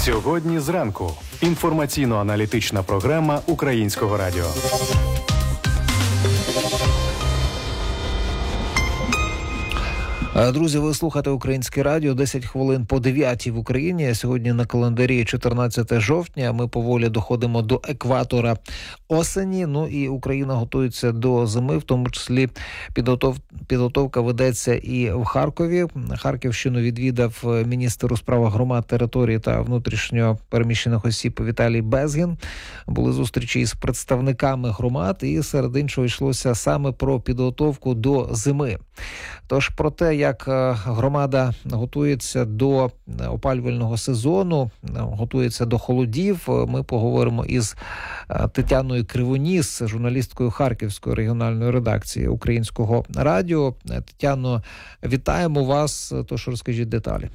Сьогодні зранку. Інформаційно-аналітична програма Українського радіо. Друзі, ви слухаєте Українське радіо. 10 хвилин по 9 в Україні. Сьогодні на календарі 14 жовтня. Ми поволі доходимо до екватора осені. Ну і Україна готується до зими, в тому числі підготовка ведеться і в Харкові. Харківщину відвідав міністр у справах громад, території та внутрішньо переміщених осіб Віталій Безгін. Були зустрічі із представниками громад, і серед іншого йшлося саме про підготовку до зими. Тож про те, як громада готується до опалювального сезону, готується до холодів, ми поговоримо із Тетяною Кривоніс, журналісткою Харківської регіональної редакції Українського радіо. Тетяно, вітаємо вас, тож розкажіть деталі.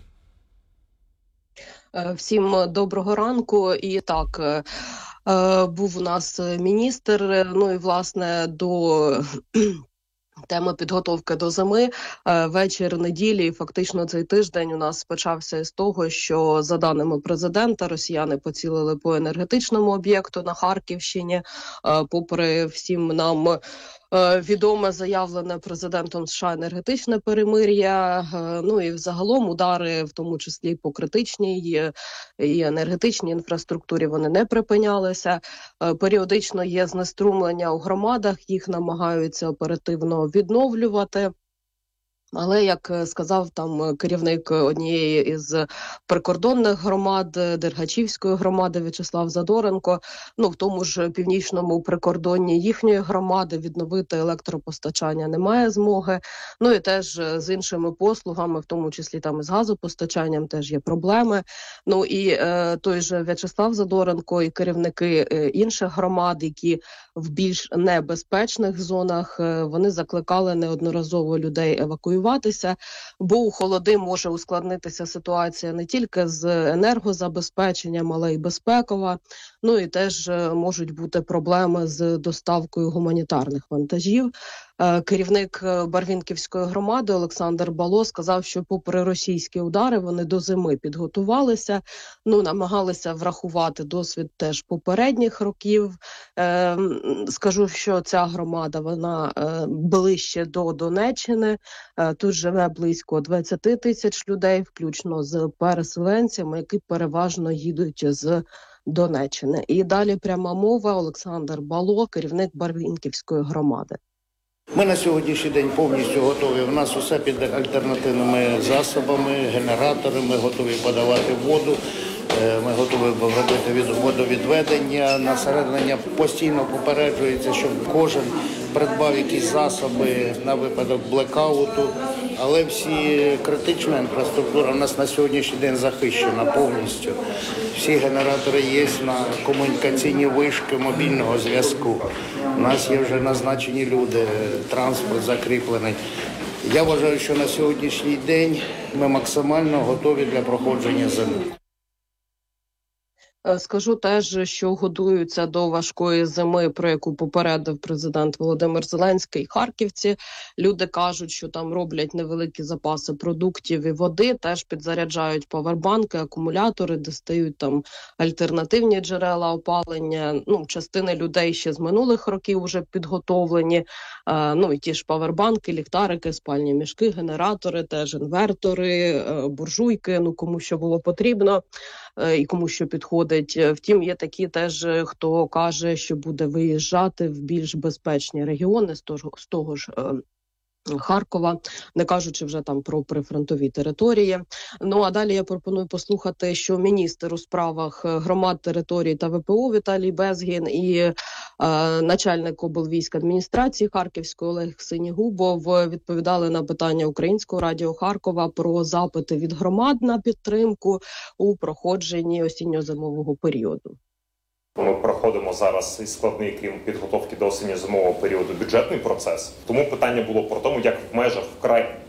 Всім доброго ранку. І так, був у нас міністр, ну і власне до теми підготовки до зими. Вечір неділі, фактично цей тиждень у нас почався із того, що, за даними президента, росіяни поцілили по енергетичному об'єкту на Харківщині, попри всім нам відоме заявлене президентом США енергетичне перемир'я, ну і взагалом удари, в тому числі по критичній і енергетичній інфраструктурі, вони не припинялися. Періодично є знеструмлення у громадах, їх намагаються оперативно відновлювати. Але, як сказав там керівник однієї із прикордонних громад, Дергачівської громади В'ячеслав Задоренко, ну в тому ж північному прикордонні їхньої громади відновити електропостачання немає змоги. Ну і теж з іншими послугами, в тому числі там із газопостачанням, теж є проблеми. Ну і той же В'ячеслав Задоренко і керівники інших громад, які в більш небезпечних зонах, вони закликали неодноразово людей евакуюватися, бо у холоди може ускладнитися ситуація не тільки з енергозабезпеченням, але й безпекова. Ну і теж можуть бути проблеми з доставкою гуманітарних вантажів. Керівник Барвінківської громади Олександр Бало сказав, що попри російські удари вони до зими підготувалися, ну намагалися врахувати досвід теж попередніх років. Скажу, що ця громада, вона ближче до Донеччини, тут живе близько 20 тисяч людей, включно з переселенцями, які переважно їдуть з Донеччини. І далі пряма мова. Олександр Бало, керівник Барвінківської громади. Ми на сьогоднішній день повністю готові. У нас усе під альтернативними засобами, генератори, ми готові подавати воду, ми готові робити водовідведення, населення постійно попереджується, щоб кожен придбав якісь засоби на випадок блекауту. Але всі критична інфраструктура у нас на сьогоднішній день захищена повністю. Всі генератори є на комунікаційні вишки мобільного зв'язку. У нас є вже назначені люди, транспорт закріплений. Я вважаю, що на сьогоднішній день ми максимально готові для проходження зими. Скажу теж, що готуються до важкої зими, про яку попередив президент Володимир Зеленський. Харківці, люди кажуть, що там роблять невеликі запаси продуктів і води, теж підзаряджають павербанки, акумулятори, достають там альтернативні джерела опалення. Ну, частини людей ще з минулих років вже підготовлені. Ну і ті ж павербанки, ліхтарики, спальні мішки, генератори, теж інвертори, буржуйки, ну кому що було потрібно і кому що підходить. Втім, є такі теж, хто каже, що буде виїжджати в більш безпечні регіони з того ж Харкова, не кажучи вже там про прифронтові території. Ну а далі я пропоную послухати, що міністр у справах громад, територій та ВПО Віталій Безгін і начальник облвійськ адміністрації Харківської Олег Синігубов відповідали на питання Українського радіо Харкова про запити від громад на підтримку у проходженні осінньо-зимового періоду. Ми проходимо зараз і складний, крім підготовки до осінньо-зимового періоду, бюджетний процес. Тому питання було про тому, як в межах вкрай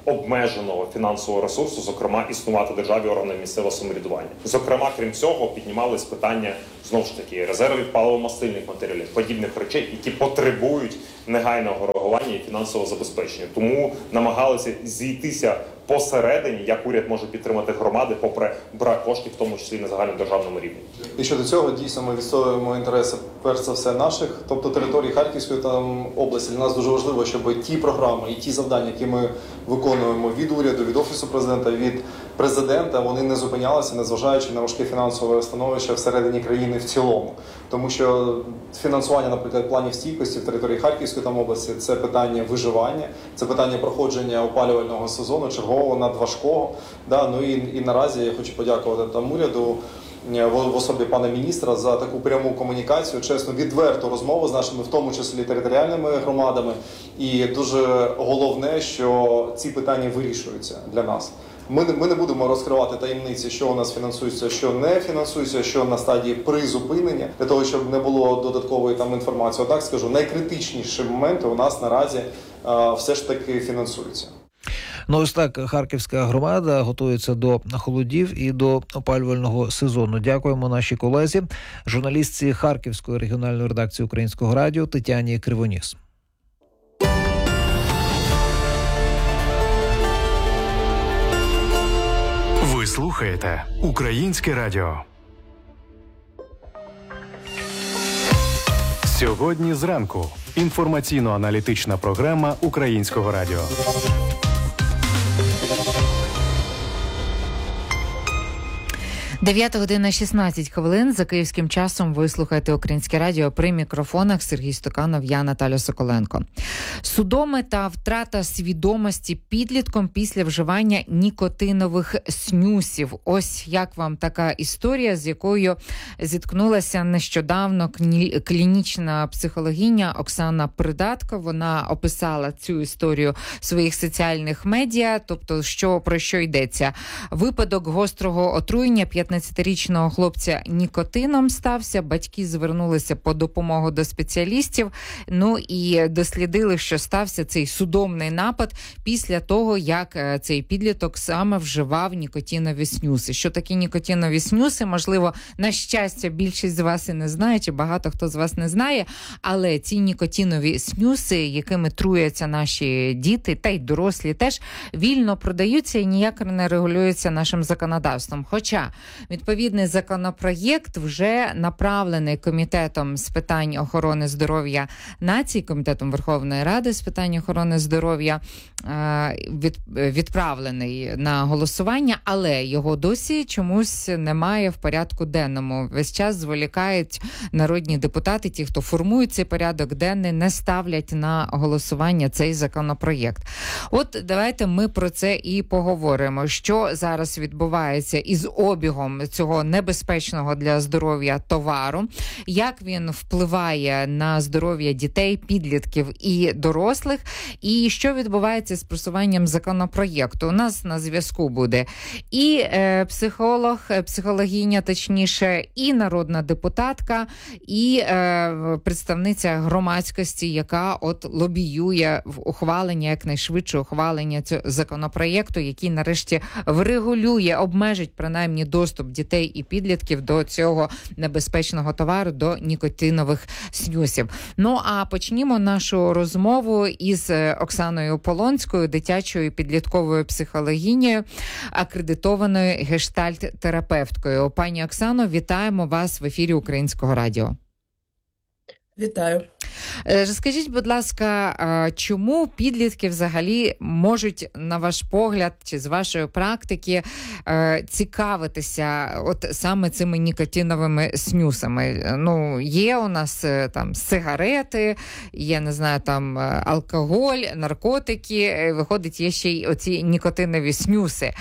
обмеженого фінансового ресурсу, зокрема, існувати державі органи місцевого самоврядування. Зокрема, крім цього, піднімались питання, знову ж таки, резервів паливо-мастильних матеріалів, подібних речей, які потребують негайного реагування і фінансового забезпечення. Тому намагалися зійтися посередині, як уряд може підтримати громади, попри брак коштів, в тому числі на загальнодержавному рівні. І щодо цього, дійсно, ми відстоюємо інтереси, перш за все, наших, тобто території Харківської області. Для нас дуже важливо, щоб ті програми і ті завдання, які ми виконуємо від уряду, від Офісу президента, від президента, вони не зупинялися, незважаючи на важке фінансове становище всередині країни в цілому. Тому що фінансування, наприклад, планів стійкості в території Харківської області – це питання виживання, це питання проходження опалювального сезону, чергового, надважкого. Ну і наразі я хочу подякувати уряду в особі пана міністра за таку пряму комунікацію, чесну, відверту розмову з нашими, в тому числі, територіальними громадами. І дуже головне, що ці питання вирішуються для нас. Ми не будемо розкривати таємниці, що у нас фінансується, що не фінансується, що на стадії призупинення, для того, щоб не було додаткової інформації. Отак скажу, найкритичніші моменти у нас наразі все ж таки фінансуються. Ось так харківська громада готується до холодів і до опалювального сезону. Дякуємо нашій колезі, журналістці Харківської регіональної редакції Українського радіо Тетяні Кривоніс. Ви слухаєте Українське радіо. Сьогодні зранку. Інформаційно-аналітична програма Українського радіо. 9 година 16 хвилин. За київським часом ви слухаєте Українське радіо. При мікрофонах Сергій Стуканов, я Наталя Соколенко. Судоми та втрата свідомості підлітком після вживання нікотинових снюсів. Ось як вам така історія, з якою зіткнулася нещодавно клінічна психологиня Оксана Придатко. Вона описала цю історію в своїх соціальних медіа, тобто про що йдеться. Випадок гострого отруєння 15-річного хлопця нікотином стався. Батьки звернулися по допомогу до спеціалістів, і дослідили, що стався цей судомний напад після того, як цей підліток саме вживав нікотинові снюси. Що такі нікотинові снюси? Можливо, на щастя, більшість з вас і не знає, чи багато хто з вас не знає, але ці нікотинові снюси, якими труяться наші діти, та й дорослі теж, вільно продаються і ніяк не регулюються нашим законодавством. Хоча відповідний законопроєкт вже направлений Комітетом з питань охорони здоров'я нації, Комітетом Верховної Ради з питань охорони здоров'я, відправлений на голосування, але його досі чомусь немає в порядку денному. Весь час зволікають народні депутати, ті, хто формують цей порядок денний, не ставлять на голосування цей законопроєкт. От давайте ми про це і поговоримо. Що зараз відбувається із обігом цього небезпечного для здоров'я товару, як він впливає на здоров'я дітей, підлітків і дорослих, і що відбувається з просуванням законопроєкту. У нас на зв'язку буде і психологиня, точніше, і народна депутатка, і представниця громадськості, яка лобіює ухвалення, якнайшвидше ухвалення цього законопроєкту, який нарешті врегулює, обмежить принаймні доступ дітей і підлітків до цього небезпечного товару, до нікотинових снюсів. А почнімо нашу розмову із Оксаною Полонською, дитячою і підлітковою психологинею, акредитованою гештальт-терапевткою. Пані Оксано, вітаємо вас в ефірі Українського радіо. Вітаю. Скажіть, будь ласка, чому підлітки взагалі можуть, на ваш погляд, чи з вашої практики, цікавитися саме цими нікотиновими снюсами? Є у нас там сигарети, є, не знаю, там алкоголь, наркотики, виходить, є ще й оці нікотинові снюси.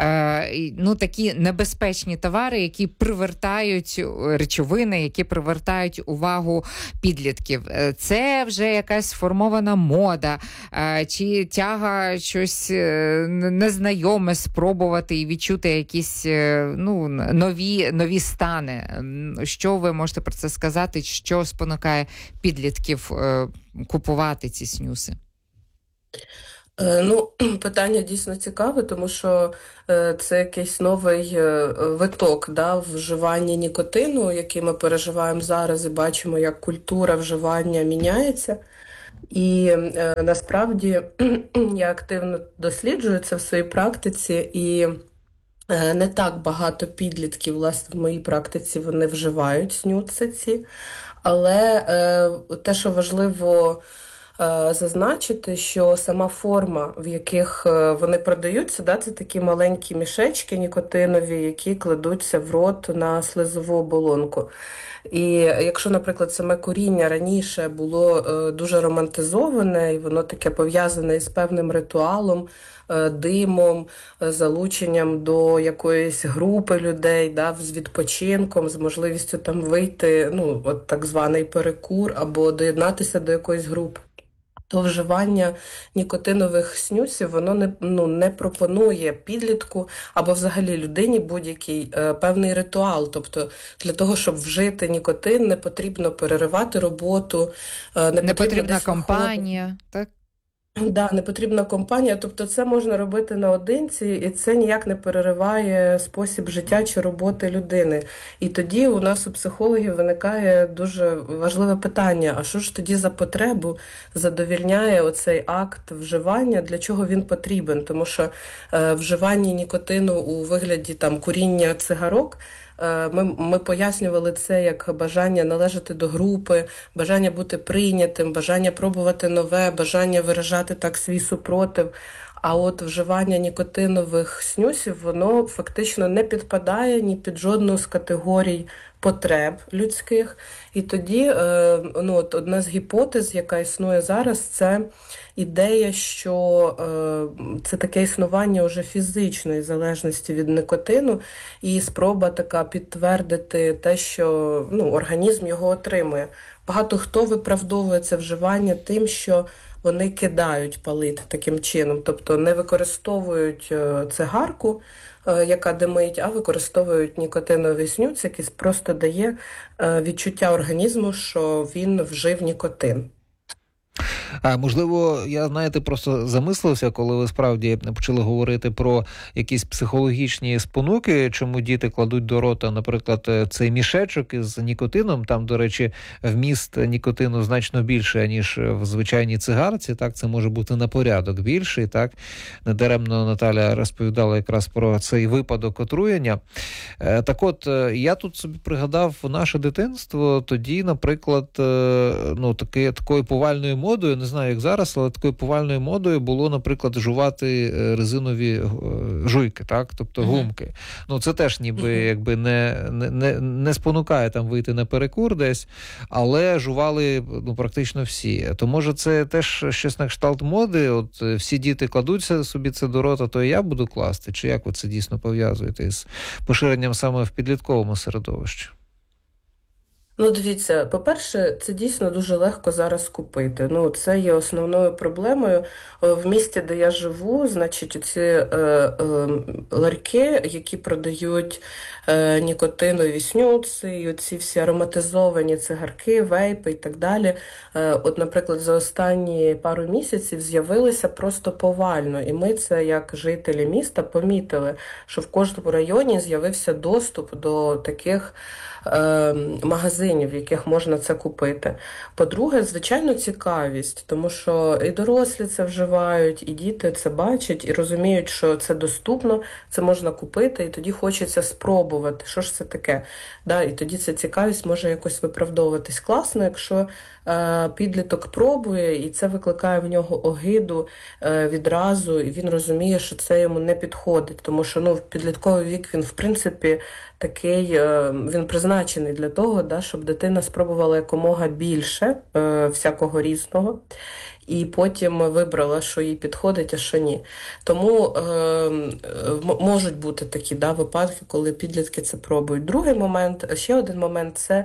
Такі небезпечні товари, які привертають речовини, які привертають увагу підлітків. Це вже якась сформована мода, чи тяга щось незнайоме спробувати і відчути якісь нові стани. Що ви можете про це сказати? Що спонукає підлітків купувати ці снюси? Питання дійсно цікаве, тому що це якийсь новий виток, да, вживання нікотину, який ми переживаємо зараз і бачимо, як культура вживання міняється. І насправді я активно досліджую це в своїй практиці, і не так багато підлітків, власне, в моїй практиці вони вживають снюсиці, але те, що важливо зазначити, що сама форма, в яких вони продаються, да, це такі маленькі мішечки нікотинові, які кладуться в рот на слизову оболонку. І якщо, наприклад, саме куріння раніше було дуже романтизоване, і воно таке пов'язане із певним ритуалом, димом, залученням до якоїсь групи людей, да, з відпочинком, з можливістю там вийти, от так званий перекур, або доєднатися до якоїсь групи, то вживання нікотинових снюсів, воно не пропонує підлітку або взагалі людині будь-який певний ритуал. Тобто для того, щоб вжити нікотин, не потрібно переривати роботу, не потрібна компанія, так? Да, не потрібна компанія, тобто це можна робити наодинці, і це ніяк не перериває спосіб життя чи роботи людини. І тоді у нас у психологів виникає дуже важливе питання, а що ж тоді за потребу задовільняє оцей акт вживання, для чого він потрібен? Тому що вживання нікотину у вигляді там куріння цигарок, ми пояснювали це як бажання належати до групи, бажання бути прийнятим, бажання пробувати нове, бажання виражати так свій супротив. А от вживання нікотинових снюсів, воно фактично не підпадає ні під жодну з категорій потреб людських. І тоді одна з гіпотез, яка існує зараз, це ідея, що це таке існування уже фізичної залежності від никотину, і спроба така підтвердити те, що організм його отримує. Багато хто виправдовує це вживання тим, що вони кидають палити таким чином, тобто не використовують цигарку, яка димить, а використовують нікотиновий снюс, який просто дає відчуття організму, що він вжив нікотин. Можливо, я, просто замислився, коли ви справді почали говорити про якісь психологічні спонуки, чому діти кладуть до рота, наприклад, цей мішечок із нікотином. Там, до речі, вміст нікотину значно більше, ніж в звичайній цигарці. Так, це може бути на порядок більший. Так, недаремно Наталя розповідала якраз про цей випадок отруєння. Так от, я тут собі пригадав наше дитинство. Тоді, наприклад, такою повальною модою, не знаю, як зараз, але такою повальною модою було, наприклад, жувати резинові жуйки, так, тобто гумки. Це теж ніби не спонукає там вийти на перекур десь, але жували практично всі. То може це теж щось на кшталт моди, от всі діти кладуться собі це до рота, то і я буду класти, чи як ви це дійсно пов'язуєте із поширенням саме в підлітковому середовищі? Дивіться, по-перше, це дійсно дуже легко зараз купити. Це є основною проблемою. В місті, де я живу, значить, ці ларьки, які продають нікотинові снюси, і оці всі ароматизовані цигарки, вейпи і так далі. От, наприклад, за останні пару місяців з'явилися просто повально. І ми це, як жителі міста, помітили, що в кожному районі з'явився доступ до таких магазинів, в яких можна це купити. По-друге, звичайно, цікавість, тому що і дорослі це вживають, і діти це бачать, і розуміють, що це доступно, це можна купити, і тоді хочеться спробувати, що ж це таке. Да, і тоді ця цікавість може якось виправдовуватись. Класно, якщо підліток пробує, і це викликає в нього огиду відразу, і він розуміє, що це йому не підходить, тому що в підлітковий вік він, в принципі, такий, він призначений для того, щоб дитина спробувала якомога більше всякого різного, і потім вибрала, що їй підходить, а що ні. Тому можуть бути такі випадки, коли підлітки це пробують. Другий момент, ще один момент, це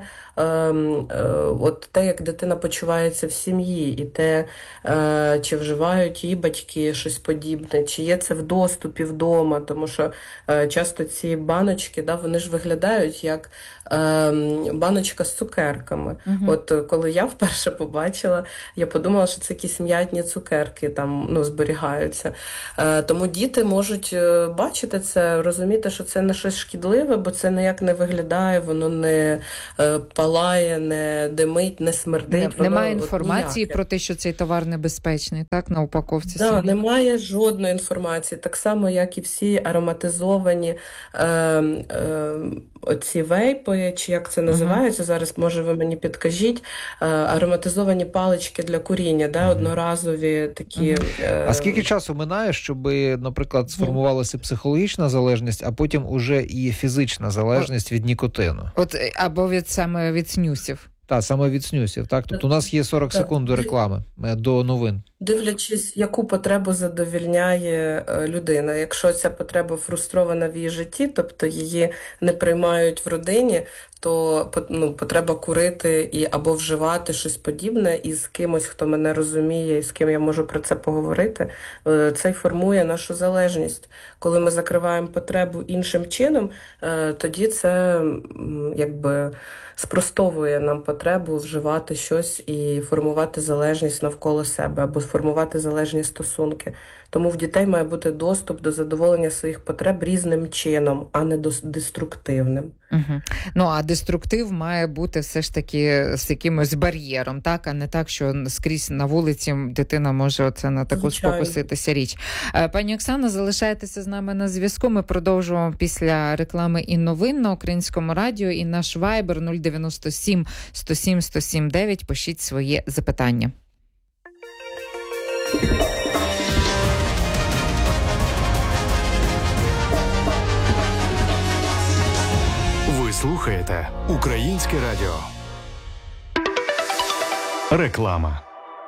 от те, як дитина почувається в сім'ї, і те, чи вживають її батьки щось подібне, чи є це в доступі вдома, тому що часто ці баночки, вони ж виглядають як баночка з цукерками. От коли я вперше побачила, я подумала, що це якісь якісь м'ятні цукерки там зберігаються. Тому діти можуть бачити це, розуміти, що це не щось шкідливе, бо це ніяк не виглядає, воно не палає, не димить, не смердить. Немає інформації про те, що цей товар небезпечний, так, на упаковці? Так, немає жодної інформації. Так само, як і всі ароматизовані оці вейпи, чи як це називається, зараз, може, ви мені підкажіть, ароматизовані палички для куріння, одноразові такі. А скільки часу минає, щоб, наприклад, сформувалася психологічна залежність, а потім уже і фізична залежність від нікотину? Або саме від снюсів. Так, саме від снюсів. Так? Тобто у нас є 40 секунд до реклами, до новин. Дивлячись, яку потребу задовільняє людина. Якщо ця потреба фрустрована в її житті, тобто її не приймають в родині, то потреба курити або вживати щось подібне із кимось, хто мене розуміє і з ким я можу про це поговорити, це й формує нашу залежність. Коли ми закриваємо потребу іншим чином, тоді це спростовує нам потребу вживати щось і формувати залежність навколо себе або формувати залежні стосунки. Тому в дітей має бути доступ до задоволення своїх потреб різним чином, а не деструктивним. Угу. А деструктив має бути все ж таки з якимось бар'єром, так? А не так, що скрізь на вулиці дитина може на таку спокуситися річ. Пані Оксано, залишайтеся з нами на зв'язку. Ми продовжуємо після реклами і новин на Українському радіо. І наш Viber 097 107 107 9. Пишіть своє запитання. Ви слухаєте Українське радіо. Реклама.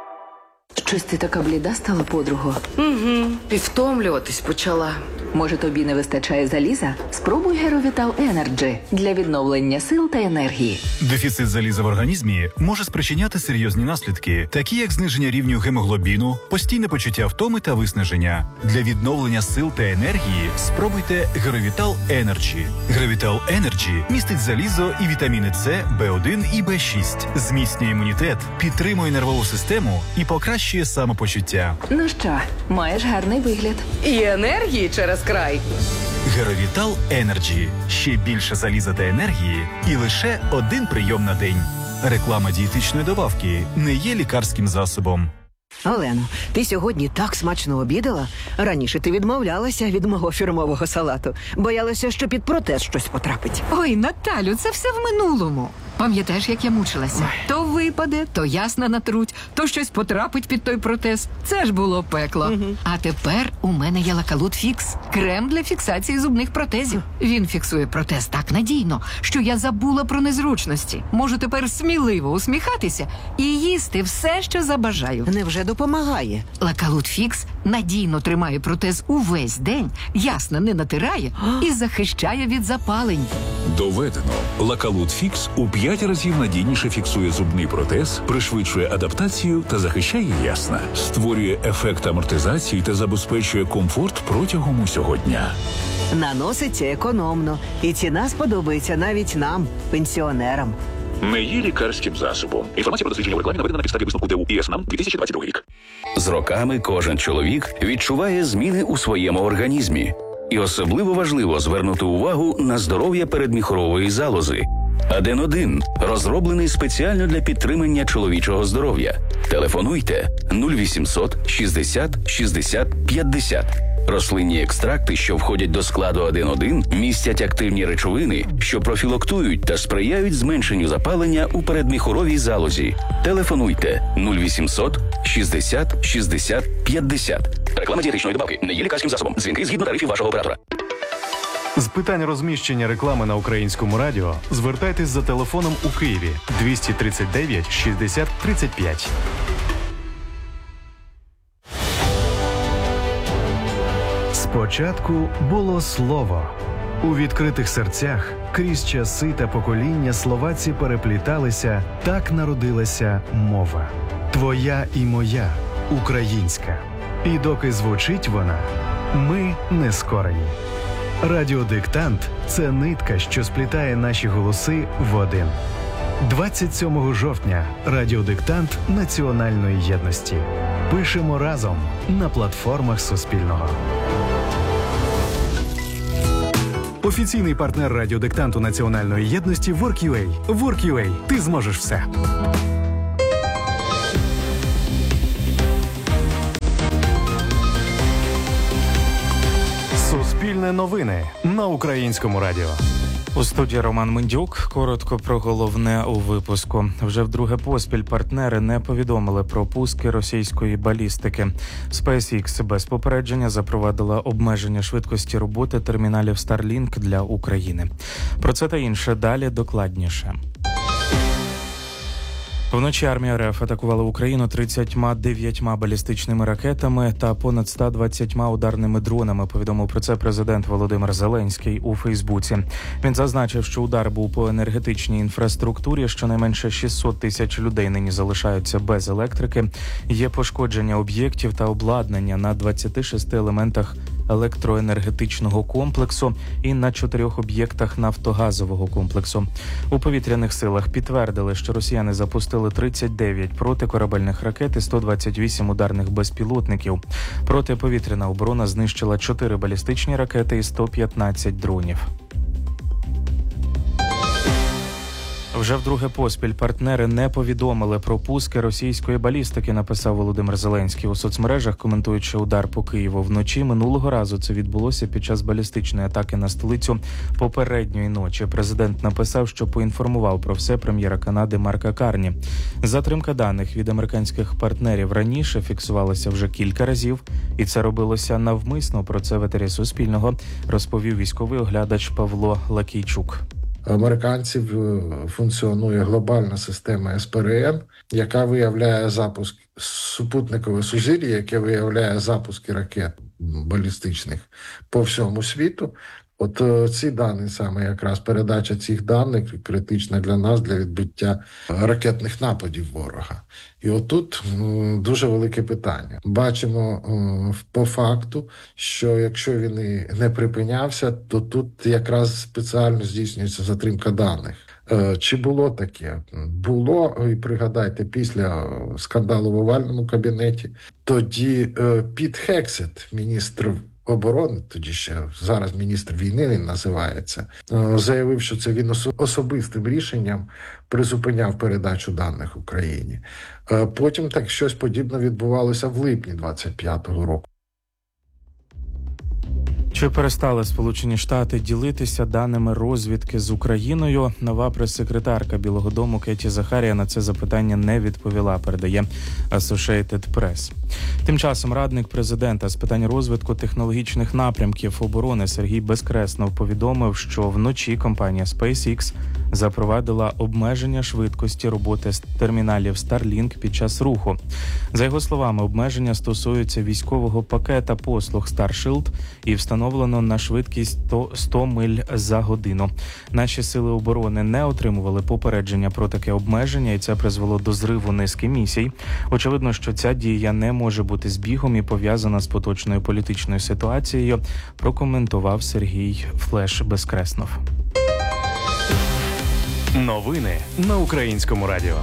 Щось ти така бліда стала, подруго? Угу, і втомлюватись почала. Може, тобі не вистачає заліза? Спробуй Геровітал Енерджі для відновлення сил та енергії. Дефіцит заліза в організмі може спричиняти серйозні наслідки, такі як зниження рівню гемоглобіну, постійне почуття втоми та виснаження. Для відновлення сил та енергії спробуйте Геровітал Енерджі. Геровітал Енерджі містить залізо і вітаміни С, В1 і В6, зміцнює імунітет, підтримує нервову систему і покращує самопочуття. Ну що, маєш гарний вигляд. І енергії через край. Геровітал Енерджі. Ще більше заліза та енергії і лише один прийом на день. Реклама дієтичної добавки не є лікарським засобом. Олено, ти сьогодні так смачно обідала. Раніше ти відмовлялася від мого фірмового салату. Боялася, що під протез щось потрапить. Ой, Наталю, це все в минулому. Пам'ятаєш, як я мучилася? То випаде, то ясна натруть, то щось потрапить під той протез. Це ж було пекло. А тепер у мене є Лакалут Фікс. Крем для фіксації зубних протезів. Він фіксує протез так надійно, що я забула про незручності. Можу тепер сміливо усміхатися і їсти все, що забажаю. Невже допомагає? Лакалут Фікс надійно тримає протез увесь день, ясно не натирає і захищає від запалень. Доведено. Лакалут Фікс у 5 разів надійніше фіксує зубний протез, пришвидшує адаптацію та захищає ясна. Створює ефект амортизації та забезпечує комфорт протягом усього дня. Наноситься економно. І ціна сподобається навіть нам, пенсіонерам. Не є лікарським засобом. Інформація про дослідження в рекламі наведена на підставі висновку ТУ ІСНАМ 2022 рік. З роками кожен чоловік відчуває зміни у своєму організмі. І особливо важливо звернути увагу на здоров'я передміхорової залози. Аден-1 розроблений спеціально для підтримання чоловічого здоров'я. Телефонуйте 0800 60 60 50. Рослинні екстракти, що входять до складу Аден-1, містять активні речовини, що профілактують та сприяють зменшенню запалення у передміхоровій залозі. Телефонуйте 0800 60 60 50. Реклама дієтичної добавки не є лікарським засобом. Дзвінки згідно тарифів вашого оператора. З питань розміщення реклами на Українському радіо звертайтесь за телефоном у Києві 239 60 35. Спочатку було слово. У відкритих серцях крізь часи та покоління словаці перепліталися, так народилася мова. Твоя і моя, українська. І доки звучить вона, ми не скорені. Радіодиктант – це нитка, що сплітає наші голоси в один. 27 жовтня радіодиктант Національної єдності. Пишемо разом на платформах Суспільного. Офіційний партнер радіодиктанту Національної єдності Work.ua. Work.ua. Ти зможеш все. Суспільне новини на Українському радіо. У студії Роман Мендюк. Коротко про головне у випуску. Вже вдруге поспіль партнери не повідомили про пуски російської балістики. SpaceX без попередження запровадила обмеження швидкості роботи терміналів Starlink для України. Про це та інше далі докладніше. Вночі армія РФ атакувала Україну 39 балістичними ракетами та понад 120 ударними дронами, повідомив про це президент Володимир Зеленський у Фейсбуці. Він зазначив, що удар був по енергетичній інфраструктурі, щонайменше 600 тисяч людей нині залишаються без електрики, є пошкодження об'єктів та обладнання на 26 елементах електроенергетичного комплексу і на 4 об'єктах нафтогазового комплексу. У повітряних силах підтвердили, що росіяни запустили 39 протикорабельних ракет і 128 ударних безпілотників. Протиповітряна оборона знищила 4 балістичні ракети і 115 дронів. Вже вдруге поспіль партнери не повідомили про пуски російської балістики, написав Володимир Зеленський у соцмережах, коментуючи удар по Києву вночі. Минулого разу це відбулося під час балістичної атаки на столицю попередньої ночі. Президент написав, що поінформував про все прем'єра Канади Марка Карні. Затримка даних від американських партнерів раніше фіксувалася вже кілька разів, і це робилося навмисно. Про це в етері Суспільного розповів військовий оглядач Павло Лакійчук. Американців функціонує глобальна система СПРН, яка виявляє запуск супутникове сузір'я, яке виявляє запуски ракет балістичних по всьому світу. От ці дані, саме якраз передача цих даних критична для нас, для відбиття ракетних нападів ворога. І отут дуже велике питання. Бачимо по факту, що якщо він і не припинявся, то тут якраз спеціально здійснюється затримка даних. Чи було таке? Було, і пригадайте, після скандалу в овальному кабінеті, тоді Піт Хексет, міністр оборони, тоді ще зараз міністр війни він називається, заявив, що це він особистим рішенням призупиняв передачу даних Україні. Потім так щось подібне відбувалося в липні 25-го року. Чи перестали Сполучені Штати ділитися даними розвідки з Україною? Нова прес-секретарка Білого дому Кеті Захарія на це запитання не відповіла, передає Associated Press. Тим часом радник президента з питань розвитку технологічних напрямків оборони Сергій Безкреснов повідомив, що вночі компанія SpaceX запровадила обмеження швидкості роботи терміналів Starlink під час руху. За його словами, обмеження стосуються військового пакета послуг Starshield і встановлено на швидкість 100 миль за годину. Наші сили оборони не отримували попередження про таке обмеження, і це призвело до зриву низки місій. Очевидно, що ця дія не може бути збігом і пов'язана з поточною політичною ситуацією, прокоментував Сергій Флеш Безкреснов. Новини на Українському радіо.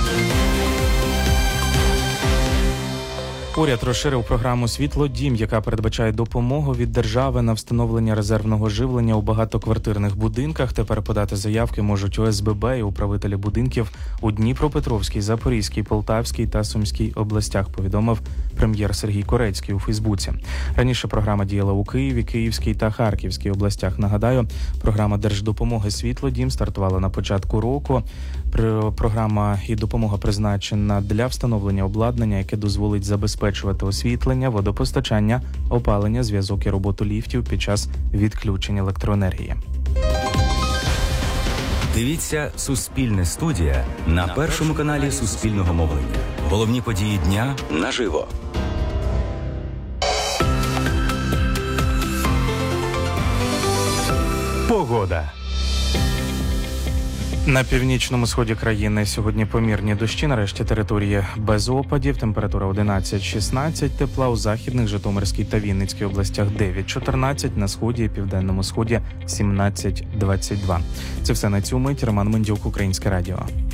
Уряд розширив програму «Світло-Дім», яка передбачає допомогу від держави на встановлення резервного живлення у багатоквартирних будинках. Тепер подати заявки можуть ОСББ і управителі будинків у Дніпропетровській, Запорізькій, Полтавській та Сумській областях, повідомив прем'єр Сергій Корецький у Фейсбуці. Раніше програма діяла у Києві, Київській та Харківській областях. Нагадаю, програма держдопомоги «Світло-Дім» стартувала на початку року. Програма і допомога призначена для встановлення обладнання, яке дозволить забезпечувати освітлення, водопостачання, опалення, зв'язок і роботу ліфтів під час відключення електроенергії. Дивіться «Суспільне студія» на першому каналі Суспільного мовлення. Головні події дня наживо. Погода. На північному сході країни сьогодні помірні дощі, на решті території без опадів. Температура 11-16 тепла, у західних, Житомирській та Вінницькій областях 9-14, на сході і південному сході 17-22. Це все на цю мить. Роман Мендюк, Українське радіо.